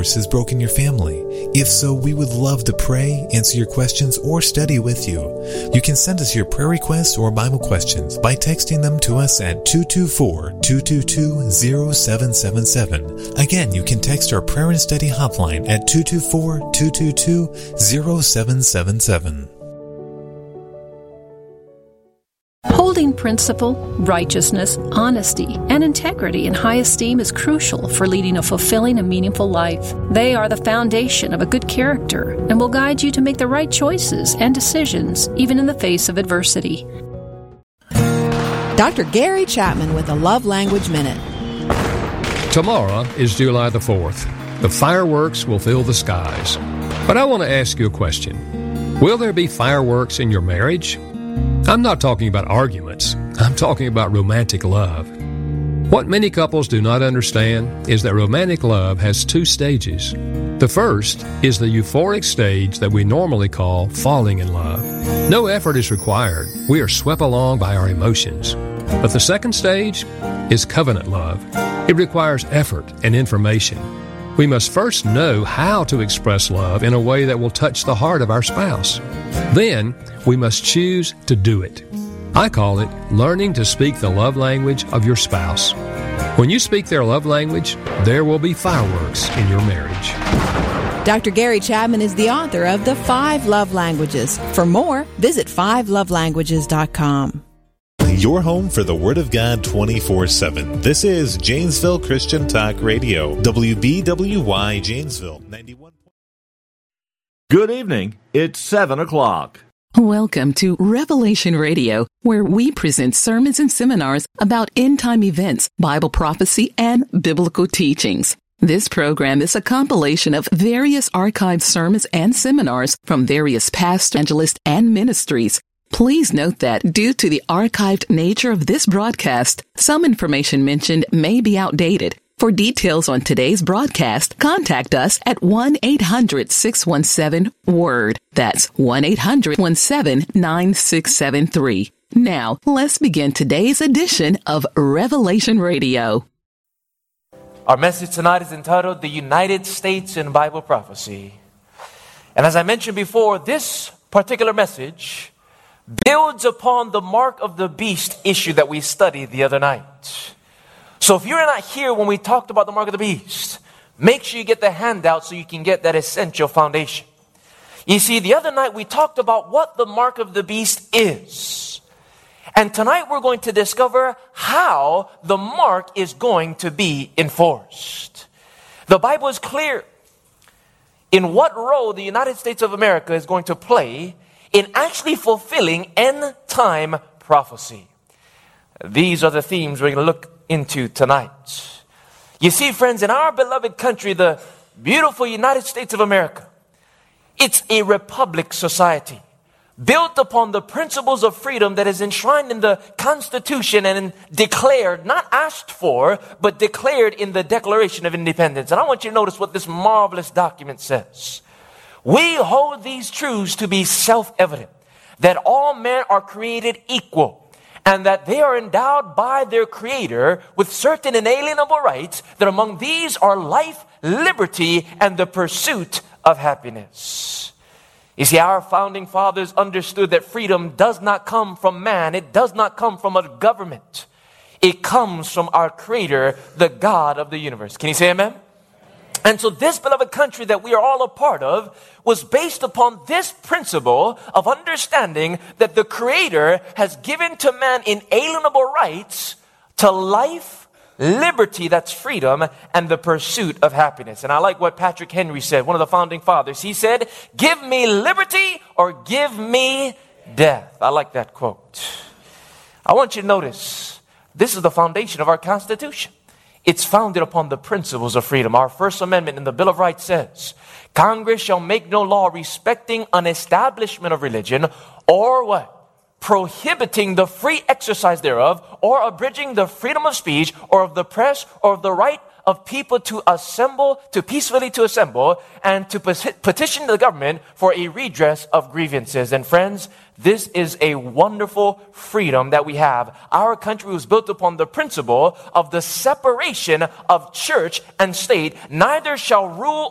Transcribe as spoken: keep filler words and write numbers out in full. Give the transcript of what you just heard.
has broken your family? If so, we would love to pray, answer your questions, or study with you. You can send us your prayer requests or Bible questions by texting them to us at two two four, two two two, zero seven seven seven. Again, you can text our prayer and study hotline at two two four, two two two, zero seven seven seven. Holding principle, righteousness, honesty, and integrity in high esteem is crucial for leading a fulfilling and meaningful life. They are the foundation of a good character and will guide you to make the right choices and decisions, even in the face of adversity. Doctor Gary Chapman with a Love Language Minute. Tomorrow is July the fourth. The fireworks will fill the skies. But I want to ask you a question. Will there be fireworks in your marriage? I'm not talking about arguments. I'm talking about romantic love. What many couples do not understand is that romantic love has two stages. The first is the euphoric stage that we normally call falling in love. No effort is required. We are swept along by our emotions. But the second stage is covenant love. It requires effort and information. We must first know how to express love in a way that will touch the heart of our spouse. Then, we must choose to do it. I call it learning to speak the love language of your spouse. When you speak their love language, there will be fireworks in your marriage. Doctor Gary Chapman is the author of The Five Love Languages. For more, visit five love languages dot com. Your home for the Word of God twenty-four seven. This is Janesville Christian Talk Radio, W B W Y Janesville ninety-one. Good evening. It's seven o'clock. Welcome to Revelation Radio, where we present sermons and seminars about end-time events, Bible prophecy, and biblical teachings. This program is a compilation of various archived sermons and seminars from various past evangelists and ministries. Please note that due to the archived nature of this broadcast, some information mentioned may be outdated. For details on today's broadcast, contact us at one eight hundred, six one seven, WORD. That's one eight hundred, one seven, nine six seven three. Now, let's begin today's edition of Revelation Radio. Our message tonight is entitled, The United States in Bible Prophecy. And as I mentioned before, this particular message builds upon the mark of the beast issue that we studied the other night. So if you're not here when we talked about the mark of the beast, make sure you get the handout so you can get that essential foundation. You see, the other night we talked about what the mark of the beast is. And tonight we're going to discover how the mark is going to be enforced. The Bible is clear in what role the United States of America is going to play in actually fulfilling end-time prophecy. These are the themes we're going to look into tonight. You see, friends, in our beloved country, the beautiful United States of America, it's a republic society built upon the principles of freedom that is enshrined in the Constitution and declared, not asked for, but declared in the Declaration of Independence. And I want you to notice what this marvelous document says. We hold these truths to be self-evident, that all men are created equal, and that they are endowed by their Creator with certain inalienable rights, that among these are life, liberty, and the pursuit of happiness. You see, our founding fathers understood that freedom does not come from man. It does not come from a government. It comes from our Creator, the God of the universe. Can you say amen? And so this beloved country that we are all a part of was based upon this principle of understanding that the Creator has given to man inalienable rights to life, liberty, that's freedom, and the pursuit of happiness. And I like what Patrick Henry said, one of the founding fathers. He said, "Give me liberty or give me death." I like that quote. I want you to notice, this is the foundation of our Constitution. It's founded upon the principles of freedom. Our First Amendment in the Bill of Rights says, Congress shall make no law respecting an establishment of religion or what? Prohibiting the free exercise thereof, or abridging the freedom of speech, or of the press, or of the right of people to assemble, to peacefully to assemble, and to petition the government for a redress of grievances. And friends, this is a wonderful freedom that we have. Our country was built upon the principle of the separation of church and state. Neither shall rule